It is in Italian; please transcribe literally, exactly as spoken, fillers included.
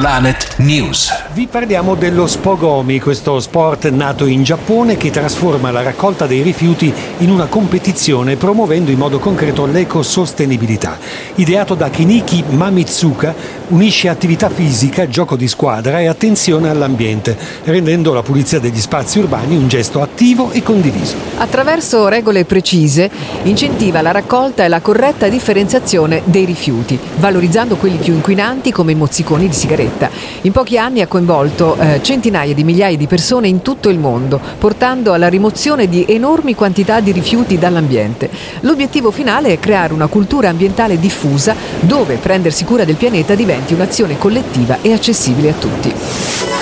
Planet News. Vi parliamo dello Spogomi, questo sport nato in Giappone che trasforma la raccolta dei rifiuti in una competizione promuovendo in modo concreto l'ecosostenibilità. Ideato da Kenichi Mamitsuka, unisce attività fisica, gioco di squadra e attenzione all'ambiente, rendendo la pulizia degli spazi urbani un gesto attivo e condiviso. Attraverso regole precise incentiva la raccolta e la corretta differenziazione dei rifiuti, valorizzando quelli più inquinanti come i mozziconi di sigaretta. In pochi anni ha coinvolto eh, centinaia di migliaia di persone in tutto il mondo, portando alla rimozione di enormi quantità di rifiuti dall'ambiente. L'obiettivo finale è creare una cultura ambientale diffusa dove prendersi cura del pianeta diventi un'azione collettiva e accessibile a tutti.